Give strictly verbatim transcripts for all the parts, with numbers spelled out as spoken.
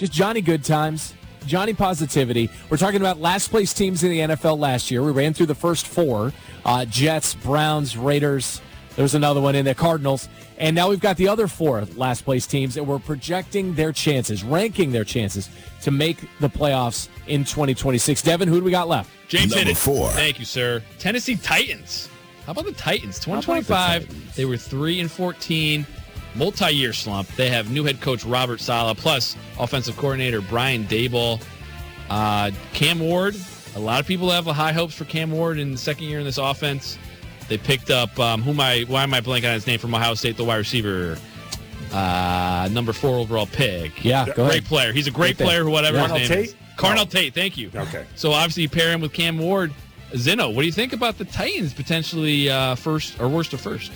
just Johnny good times, Johnny positivity. We're talking about last place teams in the N F L last year. We ran through the first four, uh, Jets, Browns, Raiders. There's another one in there, Cardinals. And now we've got the other four last place teams, and we're projecting their chances, ranking their chances to make the playoffs in twenty twenty-six. Devin, who do we got left? James Number hit it. four. Thank you, sir. Tennessee Titans. How about the Titans? How twenty about the twenty-five, Titans? they were three and fourteen, multi-year slump. They have new head coach Robert Saleh, plus offensive coordinator Brian Daboll. Uh, Cam Ward, a lot of people have high hopes for Cam Ward in the second year in this offense. They picked up, um, who am I, why am I blanking on his name, from Ohio State, the wide receiver, uh, number four overall pick. Yeah, go Great ahead. player. He's a great Great player, pick. whatever Carnell his name Tate? is. Carnell No. Tate, thank you. Okay. So obviously you pair him with Cam Ward. Zeno, what do you think about the Titans potentially uh, first or worst of first?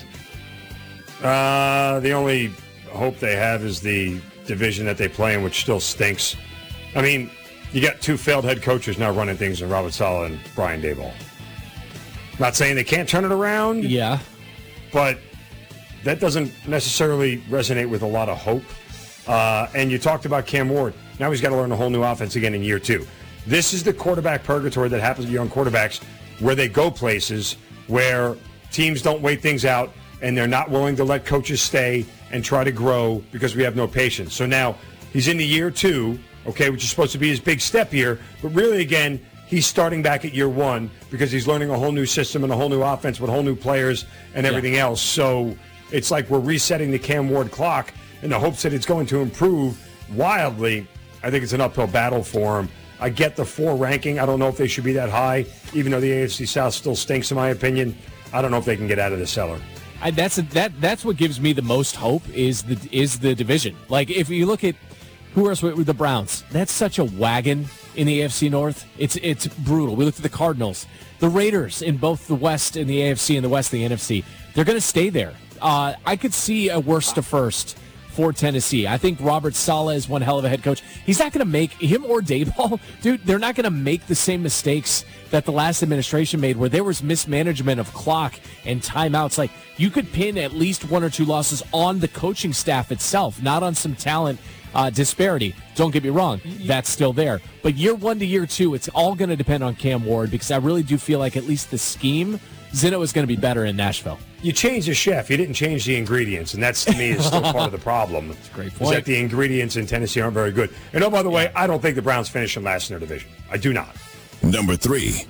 Uh, the only hope they have is the division that they play in, which still stinks. I mean, you got two failed head coaches now running things in Robert Saleh and Brian Daboll. Not saying they can't turn it around, Yeah. but that doesn't necessarily resonate with a lot of hope. Uh, and you talked about Cam Ward. Now he's got to learn a whole new offense again in year two. This is the quarterback purgatory that happens to young quarterbacks, where they go places where teams don't wait things out and they're not willing to let coaches stay and try to grow because we have no patience. So now he's in the year two, okay, which is supposed to be his big step year, but really, again, he's starting back at year one because he's learning a whole new system and a whole new offense with whole new players and everything Yeah. else. So it's like we're resetting the Cam Ward clock in the hopes that it's going to improve wildly. I think it's an uphill battle for him. I get the four ranking. I don't know if they should be that high, even though the A F C South still stinks, in my opinion. I don't know if they can get out of the cellar. I, that's a, that. That's what gives me the most hope is the is the division. Like if you look at who else with the Browns, that's such a wagon in the A F C North. It's it's brutal. We looked at the Cardinals, the Raiders in both the West and the A F C and the West and the N F C. They're going to stay there. Uh, I could see a worst to first for Tennessee. I think Robert Saleh is one hell of a head coach. He's not going to make him or Daboll, dude. They're not going to make the same mistakes that the last administration made, where there was mismanagement of clock and timeouts. Like you could pin at least one or two losses on the coaching staff itself, not on some talent uh, disparity. Don't get me wrong, that's still there. But year one to year two, it's all going to depend on Cam Ward because I really do feel like at least the scheme, Zeno is going to be better in Nashville. You changed the chef. You didn't change the ingredients, and that's, to me, is still part of the problem. That's a great Is point. that the ingredients in Tennessee aren't very good. And, oh, by the way, I don't think the Browns finish in last in their division. I do not. Number three.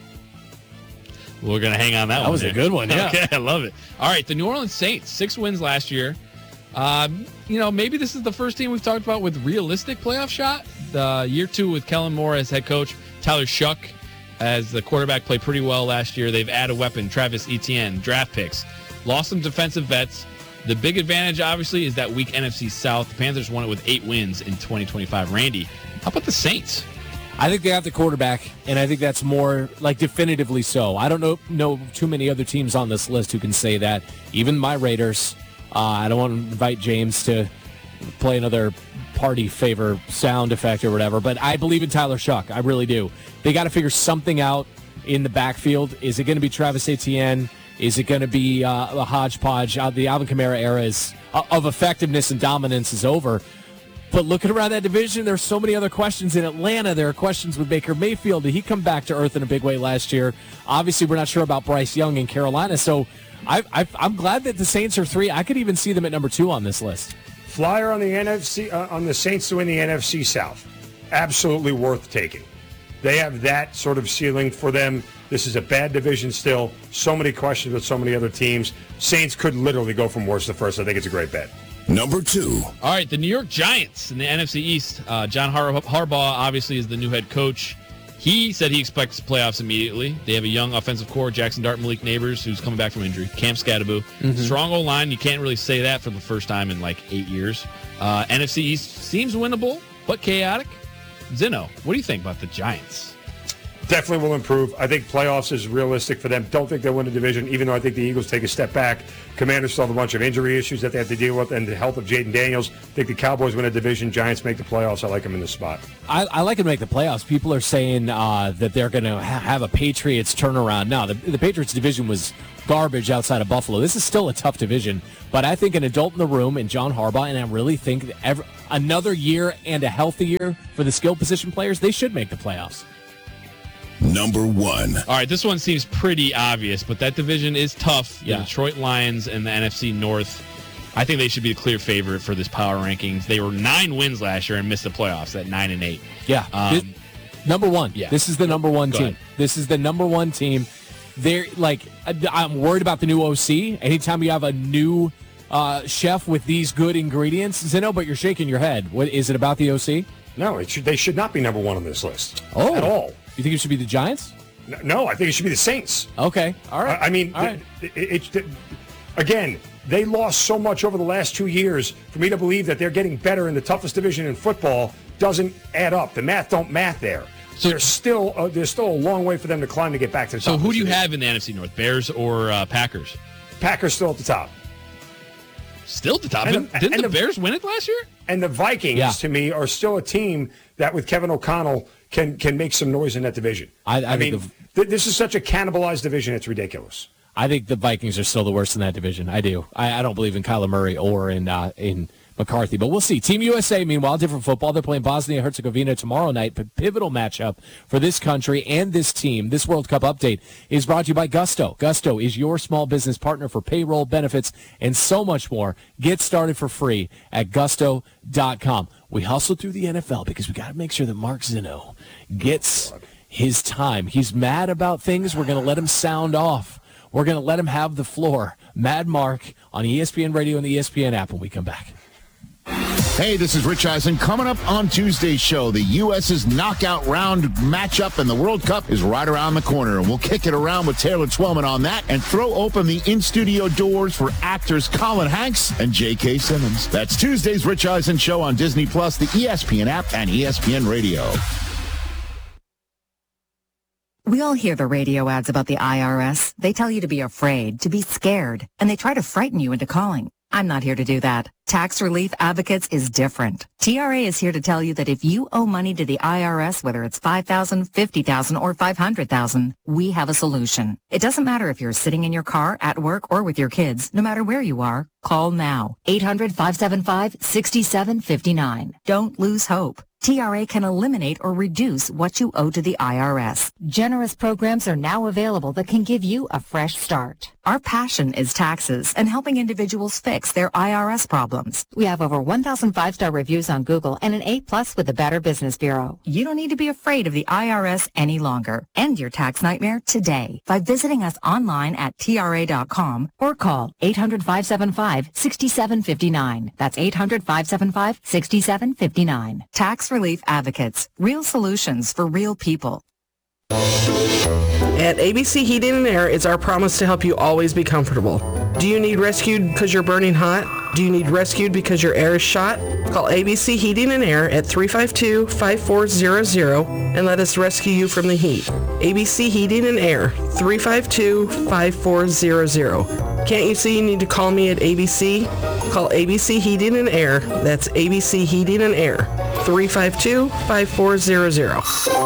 We're going to hang on that, That one. was a there. good one, yeah. Okay, I love it. All right, the New Orleans Saints, six wins last year. Um, you know, maybe this is the first team we've talked about with realistic playoff shot. The year two with Kellen Moore as head coach, Tyler Shuck as the quarterback played pretty well last year. They've added a weapon, Travis Etienne, draft picks. Lost some defensive vets. The big advantage, obviously, is that weak N F C South. The Panthers won it with eight wins in twenty twenty-five. Randy, how about the Saints? I think they got the quarterback, and I think that's more, like, definitively so. I don't know know too many other teams on this list who can say that. Even my Raiders. Uh, I don't want to invite James to play another party favor sound effect or whatever, but I believe in Tyler Shuck. I really do. They got to figure something out in the backfield. Is it going to be Travis Etienne? Is it going to be uh, a hodgepodge? Uh, the Alvin Kamara era is, uh, of effectiveness and dominance is over. But looking around that division, there's so many other questions. In Atlanta, there are questions with Baker Mayfield. Did he come back to earth in a big way last year? Obviously, we're not sure about Bryce Young in Carolina. So I, I, I'm glad that the Saints are three. I could even see them at number two on this list. Flyer on the N F C uh, on the Saints to win the N F C South. Absolutely worth taking. They have that sort of ceiling for them. This is a bad division still. So many questions with so many other teams. Saints could literally go from worst to first. I think it's a great bet. Number two. All right, the New York Giants in the N F C East. Uh, John Har- Harbaugh obviously is the new head coach. He said he expects playoffs immediately. They have a young offensive core, Jackson Dart, Malik Neighbors, who's coming back from injury. Cam Scadaboo. Mm-hmm. Strong O-line. You can't really say that for the first time in like eight years. Uh, N F C East seems winnable, but chaotic. Zeno, what do you think about the Giants? Definitely will improve. I think playoffs is realistic for them. Don't think they'll win a division, even though I think the Eagles take a step back. Commanders still have a bunch of injury issues that they have to deal with, and the health of Jaden Daniels. I think the Cowboys win a division. Giants make the playoffs. I like them in this spot. I, I like them to make the playoffs. People are saying uh, that they're going to ha- have a Patriots turnaround. No, the, the Patriots division was garbage outside of Buffalo. This is still a tough division, but I think an adult in the room and John Harbaugh, and I really think that every, another year and a healthy year for the skill position players, they should make the playoffs. Number one. All right, this one seems pretty obvious, but that division is tough. Yeah. The Detroit Lions and the N F C North, I think they should be the clear favorite for this power rankings. They were nine wins last year and missed the playoffs at nine and eight. Yeah. Um, This- number one. Yeah. This is the number one Go team. ahead. This is the number one team. They're like, I'm worried about the new O C. Anytime you have a new uh, chef with these good ingredients, Zeno, but you're shaking your head. What is it about the O C? No, it should, they should not be number one on this list Oh, at all. You think it should be the Giants? N- No, I think it should be the Saints. Okay, all right. I I mean, all right. it, it, it, again, they lost so much over the last two years. For me to believe that they're getting better in the toughest division in football doesn't add up. The math don't math there. So there's still uh, there's still a long way for them to climb to get back to the top. So of who this do you division. have in the N F C North, Bears or uh, Packers? Packers still at the top, Still at the top. And Didn't, the- didn't and the the- Bears win it last year? and the Vikings Yeah. to me are still a team that with Kevin O'Connell can can make some noise in that division. I- I think mean, the- th- this is such a cannibalized division; it's ridiculous. I think the Vikings are still the worst in that division. I do. I, I don't believe in Kyler Murray or in uh, in McCarthy, but we'll see. Team U S A, meanwhile, different football. They're playing Bosnia-Herzegovina tomorrow night, but pivotal matchup for this country and this team. This World Cup update is brought to you by Gusto. Gusto is your small business partner for payroll, benefits, and so much more. Get started for free at gusto dot com. We hustle through the N F L because we got to make sure that Mark Zeno gets his time. He's mad about things. We're going to let him sound off. We're going to let him have the floor. Mad Mark on E S P N Radio and the E S P N app when we come back. Hey, this is Rich Eisen. Coming up on Tuesday's show, the U S's knockout round matchup in the World Cup is right around the corner. And we'll kick it around with Taylor Twellman on that and throw open the in-studio doors for actors Colin Hanks and J K. Simmons. That's Tuesday's Rich Eisen show on Disney Plus, the E S P N app, and E S P N Radio. We all hear the radio ads about the I R S. They tell you to be afraid, to be scared, and they try to frighten you into calling. I'm not here to do that. Tax Relief Advocates is different. T R A is here to tell you that if you owe money to the I R S, whether it's five thousand dollars, fifty thousand dollars, or five hundred thousand dollars, we have a solution. It doesn't matter if you're sitting in your car, at work, or with your kids. No matter where you are, call now. eight hundred, five seven five, six seven five nine. Don't lose hope. T R A can eliminate or reduce what you owe to the I R S. Generous programs are now available that can give you a fresh start. Our passion is taxes and helping individuals fix their I R S problems. We have over one thousand five-star reviews on Google and an A plus with the Better Business Bureau. You don't need to be afraid of the I R S any longer. End your tax nightmare today by visiting us online at T R A dot com or call eight hundred, five seven five, six seven five nine. That's eight hundred, five seven five, six seven five nine. Tax Relief Advocates. Real solutions for real people. At A B C Heating and Air, it's our promise to help you always be comfortable. Do you need rescued because you're burning hot? Do you need rescued because your air is shot? Call A B C Heating and Air at three five two, five four zero zero and let us rescue you from the heat. A B C Heating and Air, three five two, five four zero zero. Can't you see you need to call me at A B C? Call A B C Heating and Air. That's A B C Heating and Air, three five two, five four zero zero.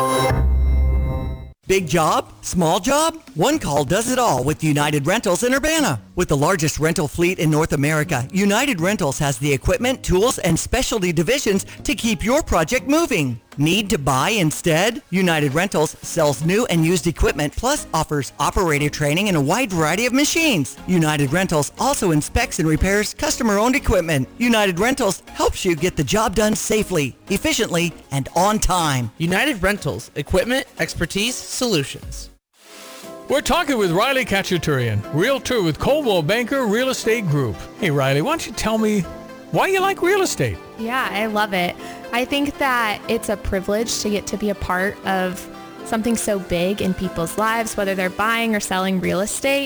Big job? Small job? One call does it all with United Rentals in Urbana. With the largest rental fleet in North America, United Rentals has the equipment, tools, and specialty divisions to keep your project moving. Need to buy instead? United Rentals sells new and used equipment, plus offers operator training and a wide variety of machines. United Rentals also inspects and repairs customer-owned equipment. United Rentals helps you get the job done safely, efficiently, and on time. United Rentals, equipment, expertise, solutions. We're talking with Riley Kachaturian, realtor with Coldwell Banker Real Estate Group. Hey, Riley, why don't you tell me why you like real estate? Yeah, I love it. I think that it's a privilege to get to be a part of something so big in people's lives, whether they're buying or selling real estate.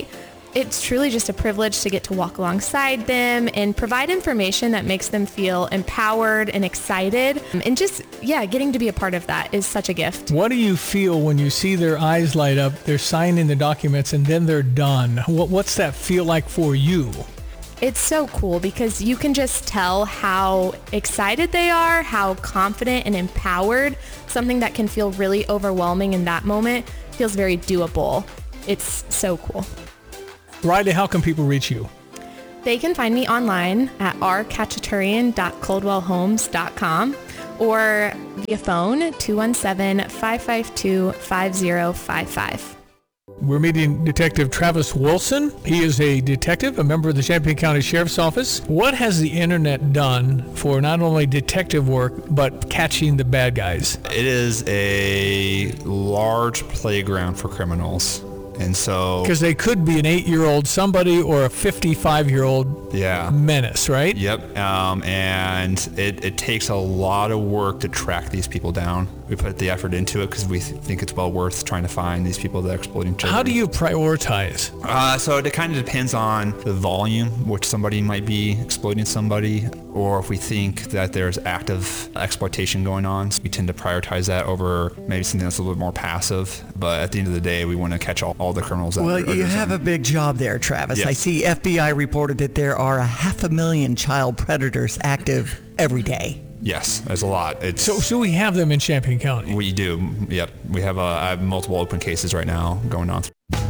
it's truly just a privilege to get to walk alongside them and provide information that makes them feel empowered and excited. And just, yeah, getting to be a part of that is such a gift. What do you feel when you see their eyes light up, they're signing the documents, and then they're done? What, what's that feel like for you? It's so cool because you can just tell how excited they are, how confident and empowered. Something that can feel really overwhelming in that moment feels very doable. It's so cool. Riley, how can people reach you? They can find me online at r cacciaturian dot coldwell homes dot com or via phone two one seven, five five two, five zero five five. We're meeting Detective Travis Wilson. He is a detective, a member of the Champaign County Sheriff's Office. What has the internet done for not only detective work, but catching the bad guys? It is a large playground for criminals. And so... Because they could be an eight-year-old somebody or a fifty-five-year-old yeah. menace, right? Yep. Um, and it, it takes a lot of work to track these people down. We put the effort into it because we th- think it's well worth trying to find these people that are exploiting children. How do you prioritize? Uh, so it kind of depends on the volume, which somebody might be exploiting somebody, or if we think that there's active exploitation going on. So we tend to prioritize that over maybe something that's a little bit more passive. But at the end of the day, we want to catch all, all the criminals. That well, are, are you have a big job there, Travis. Yes. I see F B I reported that there are a half a million child predators active every day. Yes, there's a lot. It's, so, so we have them in Champaign County? We do, yep. We have, uh, I have multiple open cases right now going on.